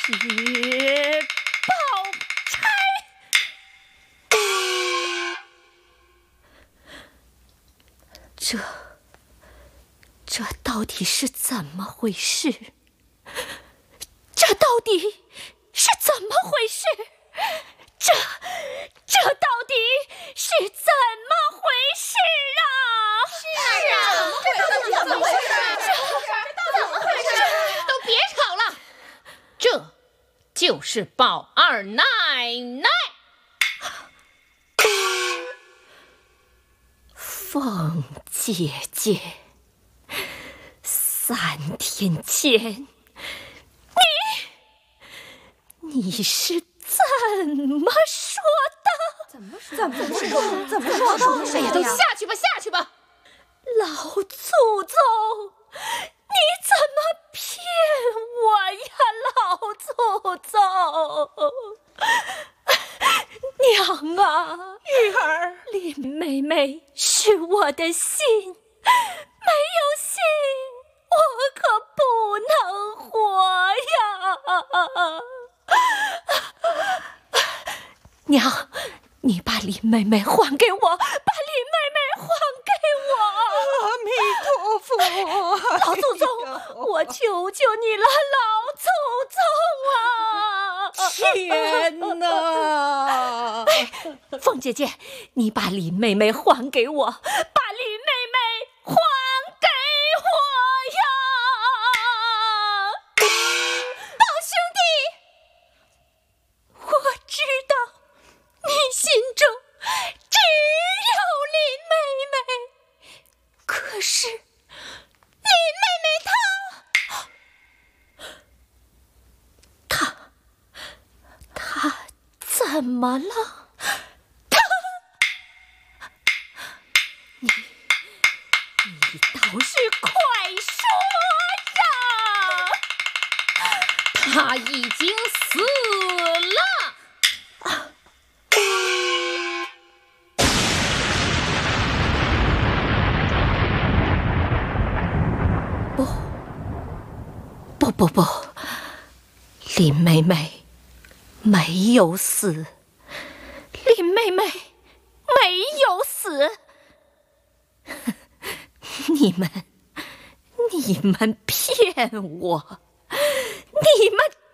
薛宝钗。这到底是怎么回事？这到底是怎么回事？这到底是怎么回事啊？ 是啊，怎么回事？怎么回事？ 都别吵了，这就是宝二奶奶。 凤姐姐，3天前，你是怎么说的？ 怎么说的？ 哎呀，都下去吧，下去吧。 老祖宗，你怎么骗我呀，老祖宗！娘啊， 玉儿， 林妹妹是我的心，没有心我可不能活呀！娘，你把林妹妹还给我，把林妹妹还给我！ 阿弥陀佛！ 老祖宗，我求求你了，老祖宗啊！ 天哪！ 凤姐姐，你把林妹妹还给我，把林妹妹还给我呀！宝兄弟，我知道你心中只有林妹妹，可是林妹妹她怎么了？你倒是快说呀！ 他已经死了。 不，林妹妹没有死，林妹妹没有死。你们骗我，你们